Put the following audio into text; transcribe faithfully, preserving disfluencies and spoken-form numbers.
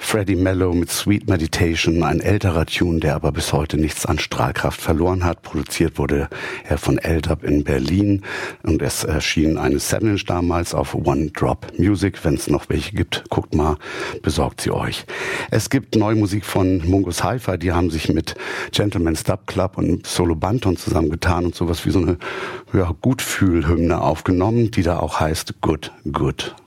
Freddie Mello mit Sweet Meditation, ein älterer Tune, der aber bis heute nichts an Strahlkraft verloren hat. Produziert wurde er von L-Dub in Berlin und es erschien eine Seven Inch damals auf One Drop Music. Wenn es noch welche gibt, guckt mal, besorgt sie euch. Es gibt neue Musik von Mungus Hi-Fi, die haben sich mit Gentleman's Dub Club und Solo Banton zusammengetan und sowas wie so eine ja, Gutfühlhymne aufgenommen, die da auch heißt Good, Good.